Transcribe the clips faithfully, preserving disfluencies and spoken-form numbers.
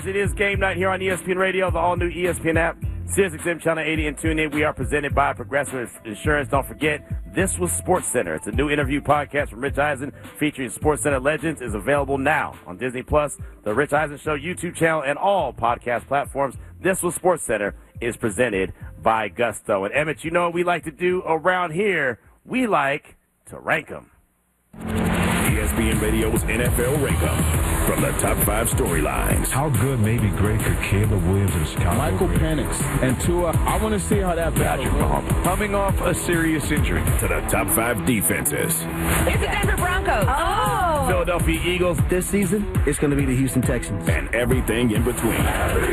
It is game night here on E S P N Radio, the all-new E S P N app, SiriusXM Channel eighty, and TuneIn. We are presented by Progressive Insurance. Don't forget, This Was SportsCenter. It's a new interview podcast from Rich Eisen featuring SportsCenter legends. Is available now on Disney Plus, the Rich Eisen Show YouTube channel, and all podcast platforms. This Was SportsCenter is presented by Gusto. And Emmett, you know what we like to do around here? We like to rank them. E S P N Radio's N F L Rank 'em. From the top five storylines. How good, maybe great, could Caleb Williams and Chicago Michael be? Penix and Tua. I want to see how that battle goes. Coming off a serious injury. To the top five defenses. It's the Denver Broncos. Oh. Philadelphia Eagles. This season, it's going to be the Houston Texans. And everything in between.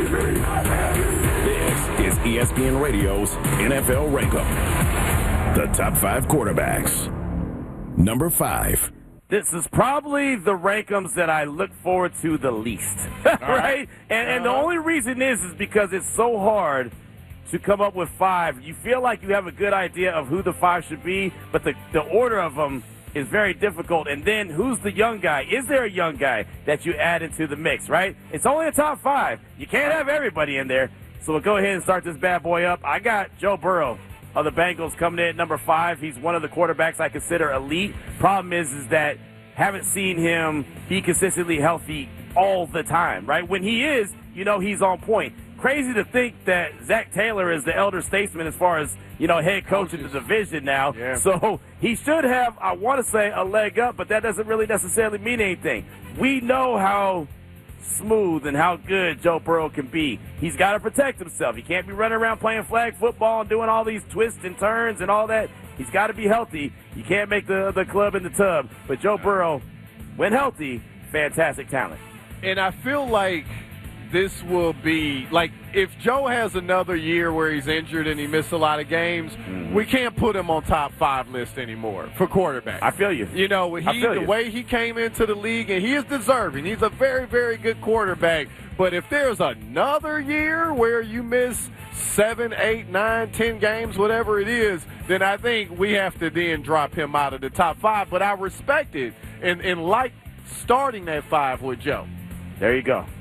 This is E S P N Radio's N F L Rank 'em. The top five quarterbacks. Number five. This is probably the rankums that I look forward to the least, right? right? And, and the only reason is is because it's so hard to come up with five. You feel like you have a good idea of who the five should be, but the, the order of them is very difficult. And then who's the young guy? Is there a young guy that you add into the mix, right? It's only a top five. You can't have everybody in there. So we'll go ahead and start this bad boy up. I got Joe Burrow of the Bengals coming in at number five. He's one of the quarterbacks I consider elite. Problem is, is that haven't seen him be consistently healthy all the time, right? When he is, you know, he's on point. Crazy to think that Zach Taylor is the elder statesman as far as, you know, head coach in the division now. Yeah. So he should have, I want to say, a leg up, but that doesn't really necessarily mean anything. We know how smooth and how good Joe Burrow can be. He's got to protect himself. He can't be running around playing flag football and doing all these twists and turns and all that. He's got to be healthy. You can't make the, the club in the tub. But Joe Burrow, when healthy, fantastic talent. And I feel like this will be, like, if Joe has another year where he's injured and he missed a lot of games, mm-hmm. we can't put him on top five list anymore for quarterback. I feel you. You know, he, the you. way he came into the league, and he is deserving. He's a very, very good quarterback. But if there's another year where you miss seven, eight, nine, ten games, whatever it is, then I think we have to then drop him out of the top five. But I respect it and, and like starting that five with Joe. There you go.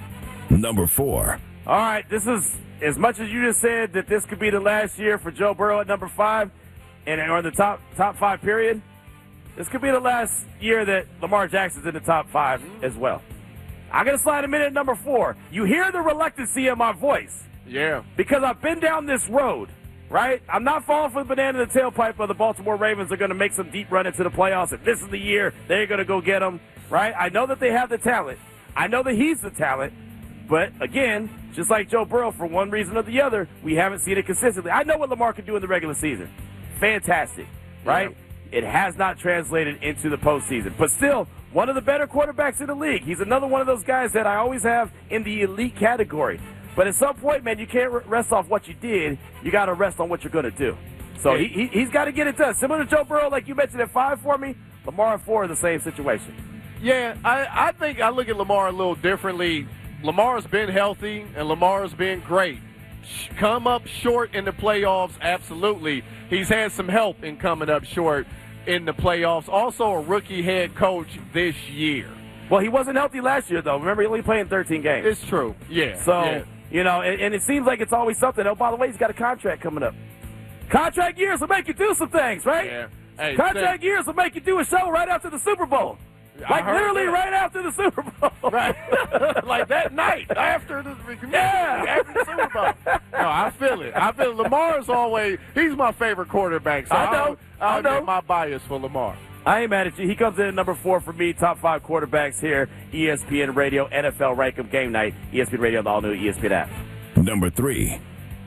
Number four. All right, this is, as much as you just said that this could be the last year for Joe Burrow at number five, and or in the top top five period, this could be the last year that Lamar Jackson's in the top five as well. I'm going to slide him in at number four. You hear the reluctancy in my voice. Yeah. Because I've been down this road, right? I'm not falling for the banana in the tailpipe of the Baltimore Ravens are going to make some deep run into the playoffs. If this is the year, they're going to go get them, right? I know that they have the talent. I know that he's the talent. But, again, just like Joe Burrow, for one reason or the other, we haven't seen it consistently. I know what Lamar can do in the regular season. Fantastic, right? Yeah. It has not translated into the postseason. But still, one of the better quarterbacks in the league. He's another one of those guys that I always have in the elite category. But at some point, man, you can't rest off what you did. You got to rest on what you're going to do. So yeah. he, he, he's got to get it done. Similar to Joe Burrow, like you mentioned at five for me, Lamar at four in the same situation. Yeah, I, I think I look at Lamar a little differently. Lamar's been healthy, and Lamar's been great. Come up short in the playoffs, absolutely. He's had some help in coming up short in the playoffs. Also a rookie head coach this year. Well, he wasn't healthy last year, though. Remember, he only played in thirteen games. It's true, yeah. So, yeah. you know, and, and it seems like it's always something. Oh, by the way, he's got a contract coming up. Contract years will make you do some things, right? Yeah. Hey, contract years will make you do a show right after the Super Bowl. Like literally that. Right after the Super Bowl. Right. Like that night after the, yeah. after the Super Bowl. No, I feel it. I feel it. Lamar's always, he's my favorite quarterback. So I know. I'll, I'll I know. get my bias for Lamar. I ain't mad at you. He comes in at number four for me, top five quarterbacks here, E S P N Radio, N F L Rank-em Game Night, E S P N Radio, the all-new E S P N app. Number three.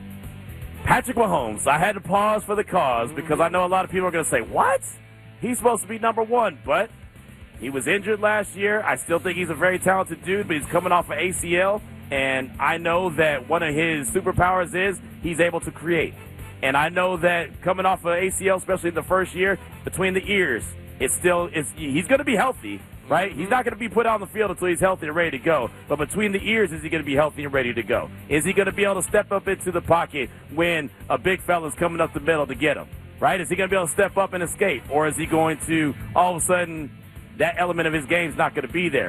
Patrick Mahomes. I had to pause for the cause because I know a lot of people are going to say, what? He's supposed to be number one, but he was injured last year. I still think he's a very talented dude, but he's coming off an A C L, and I know that one of his superpowers is he's able to create. And I know that coming off an A C L, especially in the first year, between the ears, it's still it's, he's going to be healthy, right? Mm-hmm. He's not going to be put on the field until he's healthy and ready to go. But between the ears, is he going to be healthy and ready to go? Is he going to be able to step up into the pocket when a big fella's coming up the middle to get him, right? Is he going to be able to step up and escape? Or is he going to all of a sudden – that element of his game is not going to be there.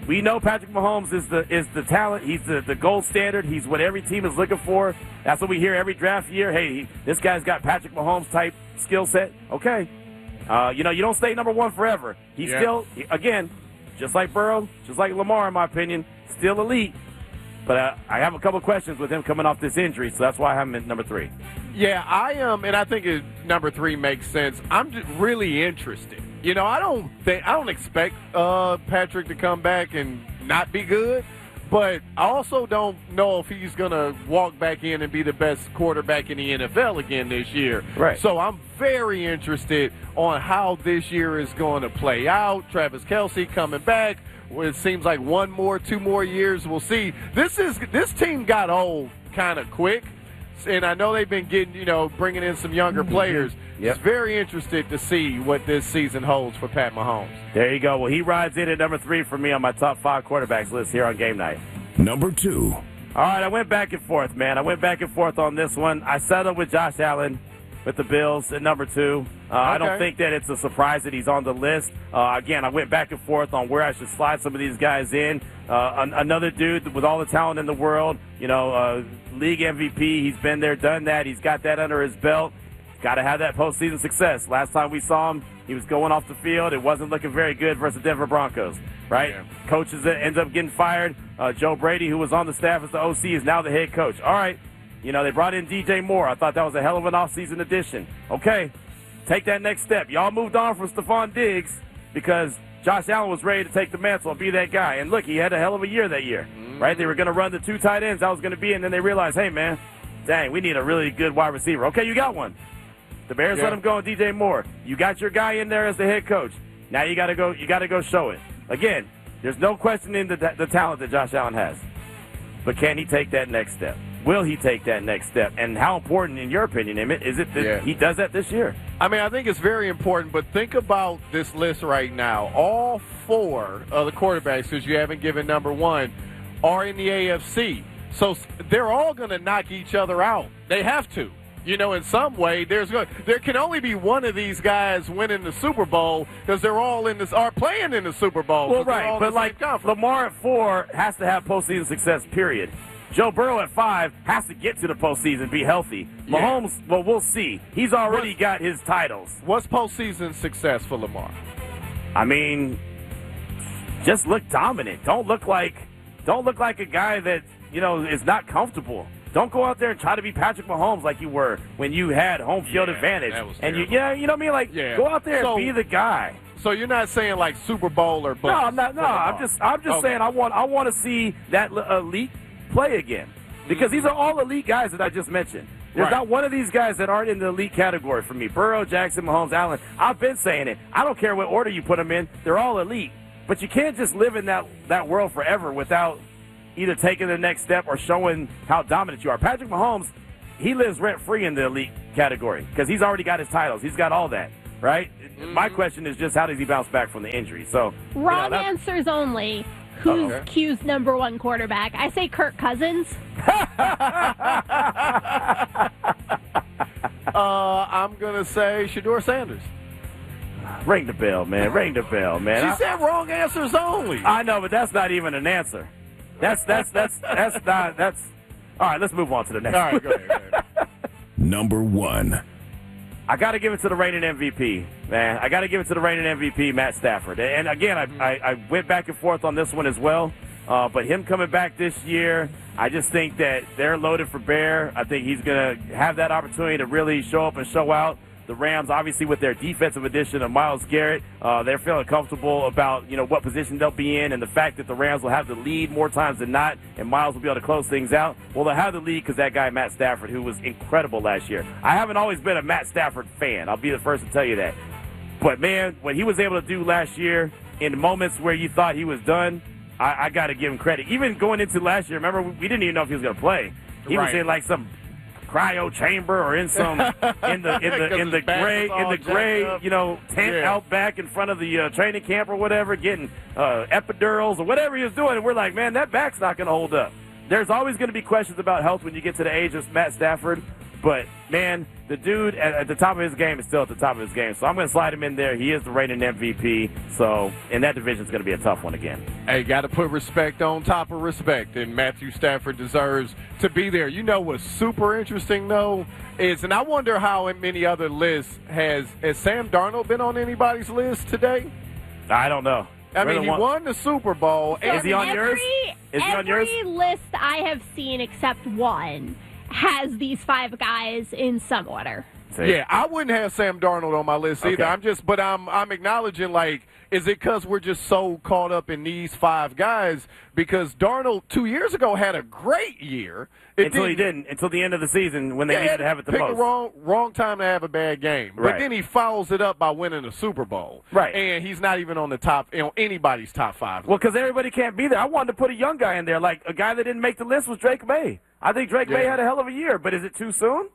We know Patrick Mahomes is the is the talent. He's the, the gold standard. He's what every team is looking for. That's what we hear every draft year. Hey, he, this guy's got Patrick Mahomes type skill set. Okay. Uh, you know, you don't stay number one forever. He's yeah. still, again, just like Burrow, just like Lamar, in my opinion, still elite. But uh, I have a couple questions with him coming off this injury, so that's why I have him at number three. Yeah, I am, um, and I think it, number three makes sense. I'm just really interested. You know, I don't think I don't expect uh, Patrick to come back and not be good, but I also don't know if he's going to walk back in and be the best quarterback in the N F L again this year. Right. So I'm very interested on how this year is going to play out. Travis Kelce coming back. It seems like one more, two more years. We'll see. This is this team got old kind of quick, and I know they've been getting, you know, bringing in some younger players. Yep. It's very interested to see what this season holds for Pat Mahomes. There you go. Well, he rides in at number three for me on my top five quarterbacks list here on game night. Number two. All right, I went back and forth, man. I went back and forth on this one. I settled with Josh Allen with the Bills at number two. Uh, okay. I don't think that it's a surprise that he's on the list. Uh, again, I went back and forth on where I should slide some of these guys in. Uh, an- another dude with all the talent in the world, you know, uh, league M V P. He's been there, done that. He's got that under his belt. Got to have that postseason success. Last time we saw him, he was going off the field. It wasn't looking very good versus the Denver Broncos, right? Yeah. Coaches that ends up getting fired. Uh, Joe Brady, who was on the staff as the O C, is now the head coach. All right. You know, they brought in D J Moore. I thought that was a hell of an offseason addition. Okay, take that next step. Y'all moved on from Stephon Diggs because Josh Allen was ready to take the mantle and be that guy. And look, he had a hell of a year that year, mm-hmm. right? They were going to run the two tight ends. That was going to be, and then they realized, hey, man, dang, we need a really good wide receiver. Okay, you got one. The Bears yeah. let him go on D J Moore. You got your guy in there as the head coach. Now you got to go. You got to go show it. Again, there's no questioning the, the talent that Josh Allen has, but can he take that next step? Will he take that next step? And how important, in your opinion, Emmett, is it that yeah. he does that this year? I mean, I think it's very important, but think about this list right now. All four of the quarterbacks, because you haven't given number one, are in the A F C. So they're all going to knock each other out. They have to. You know, in some way, there's going there can only be one of these guys winning the Super Bowl because they're all in this are playing in the Super Bowl. Well, right, but like Lamar at four has to have postseason success. Period. Joe Burrow at five has to get to the postseason, be healthy. Yeah. Mahomes, well, we'll see. He's already what's, got his titles. What's postseason success for Lamar? I mean, just look dominant. Don't look like, don't look like a guy that you know is not comfortable. Don't go out there and try to be Patrick Mahomes like you were when you had home field yeah, advantage. That was and you, terrible. yeah, you know what I mean? Like, yeah. go out there so, and be the guy. So you're not saying like Super Bowl or bust? No, I'm not. No, I'm just, I'm just okay. saying I want, I want to see that elite play again because these are all elite guys that I just mentioned. There's right. not one of these guys that aren't in the elite category for me. Burrow, Jackson, Mahomes, Allen. I've been saying it. I don't care what order you put them in. They're all elite. But you can't just live in that that world forever without either taking the next step or showing how dominant you are. Patrick Mahomes, he lives rent-free in the elite category because he's already got his titles. He's got all that, right? Mm-hmm. My question is just how does he bounce back from the injury? So Wrong you know, answers only. Who's Uh-oh. Q's number one quarterback? I say Kirk Cousins. uh, I'm going to say Shedeur Sanders. Ring the bell, man. Ring the bell, man. She I, said wrong answers only. I know, but that's not even an answer. That's that's that's that's not that's. All right, let's move on to the next. All right, go ahead. Go ahead. Number one. I got to give it to the reigning M V P, man. I got to give it to the reigning M V P, Matt Stafford. And again, I, I, I went back and forth on this one as well. Uh, but him coming back this year, I just think that they're loaded for bear. I think he's going to have that opportunity to really show up and show out. The Rams, obviously, with their defensive addition of Myles Garrett, uh, they're feeling comfortable about, you know, what position they'll be in and the fact that the Rams will have the lead more times than not and Myles will be able to close things out. Well, they'll have the lead because that guy, Matt Stafford, who was incredible last year. I haven't always been a Matt Stafford fan. I'll be the first to tell you that. But, man, what he was able to do last year in moments where you thought he was done, I, I got to give him credit. Even going into last year, remember, we didn't even know if he was going to play. He right. was in, like, some cryo chamber or in some in the in the in the gray in the gray you know tent yeah. out back in front of the uh, training camp or whatever, getting uh, epidurals or whatever he was doing, and we're like, man, that back's not going to hold up. There's always going to be questions about health when you get to the age of Matt Stafford, But, man, the dude at, at the top of his game is still at the top of his game. So I'm going to slide him in there. He is the reigning M V P. So, and that division is going to be a tough one again. Hey, got to put respect on top of respect, and Matthew Stafford deserves to be there. You know what's super interesting, though, is, and I wonder how in many other lists, has, has Sam Darnold been on anybody's list today? I don't know. I mean, he one. won the Super Bowl. So Is he on every, yours? Is he on yours? Every list I have seen except one has these five guys in some order. See? Yeah, I wouldn't have Sam Darnold on my list either. Okay. I'm just, but I'm, I'm acknowledging, like, is it because we're just so caught up in these five guys? Because Darnold two years ago had a great year. It Until he didn't. Until the end of the season when they Yeah, needed to have it the pick most. the wrong, wrong time to have a bad game. But Right. then he follows it up by winning the Super Bowl. Right. And he's not even on the top, you know, anybody's top five. Well, because everybody can't be there. I wanted to put a young guy in there. Like, a guy that didn't make the list was Drake May. I think Drake May Yeah. had a hell of a year, but is it too soon?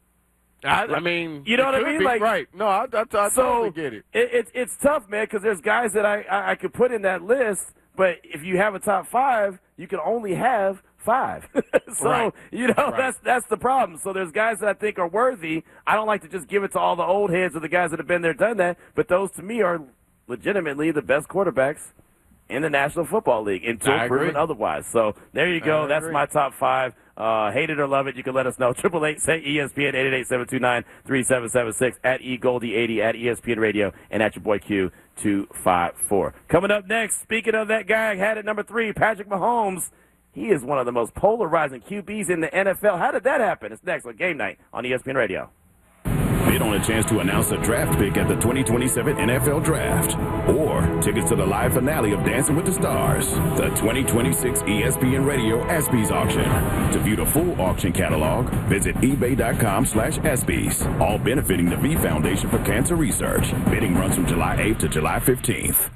I, I mean, You know it what I could mean? be, Like- right. No, I, I, I So totally get it. it, it it's tough, man, because there's guys that I, I, I could put in that list, but if you have a top five, you can only have five. so, Right. you know, Right. that's that's the problem. So there's guys that I think are worthy. I don't like to just give it to all the old heads or the guys that have been there, done that, but those to me are legitimately the best quarterbacks in the National Football League until I agree. proven otherwise. So there you go. I That's agree. my top five. Uh, hate it or love it, you can let us know. Triple eight say E S P N eight eight eight seven two nine three seven seven six at E Goldie eighty at E S P N Radio and at your boy Q two five four. Coming up next, speaking of that guy, I had at number three, Patrick Mahomes. He is one of the most polarizing Q Bs in the N F L. How did that happen? It's next on Game Night on E S P N Radio. Bid on a chance to announce a draft pick at the twenty twenty-seven N F L Draft. Or tickets to the live finale of Dancing with the Stars, the twenty twenty-six E S P N Radio ESPYs auction. To view the full auction catalog, visit ebay.com slash ESPYs. All benefiting the V Foundation for Cancer Research. Bidding runs from July eighth to July fifteenth.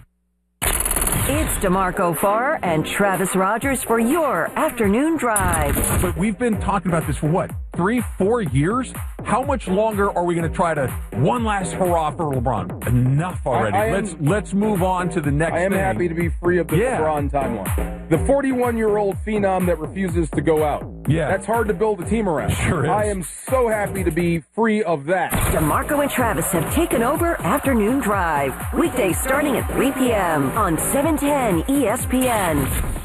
It's DeMarco Farr and Travis Rogers for your afternoon drive. But we've been talking about this for what, three, four years? How much longer are we going to try to one last hurrah for LeBron? Enough already. I- I am- let's let's move on to the next I am thing. happy to be free of the Yeah. LeBron timeline. The forty-one-year-old phenom that refuses to go out. Yeah. That's hard to build a team around. Sure is. I am so happy to be free of that. DeMarco and Travis have taken over Afternoon Drive. Weekdays starting at three p.m. on seven ten E S P N.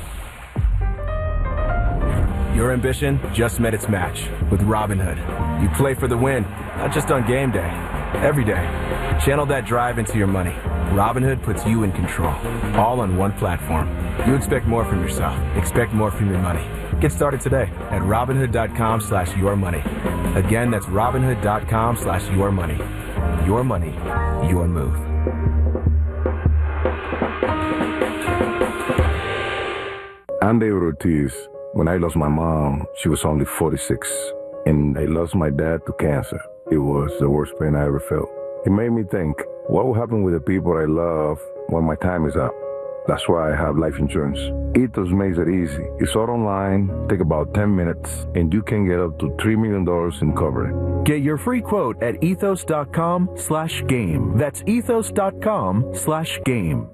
Your ambition just met its match with Robinhood. You play for the win, not just on game day, every day. Channel that drive into your money. Robinhood puts you in control, all on one platform. You expect more from yourself. Expect more from your money. Get started today at Robinhood.com slash your money. Again, that's Robinhood.com slash your money. Your money, your move. I'm David Ortiz. When I lost my mom, she was only forty-six. And I lost my dad to cancer. It was the worst pain I ever felt. It made me think, what will happen with the people I love when my time is up? That's why I have life insurance. Ethos makes it easy. It's all online, take about ten minutes, and you can get up to three million dollars in coverage. Get your free quote at ethos.com slash game. That's ethos.com slash game.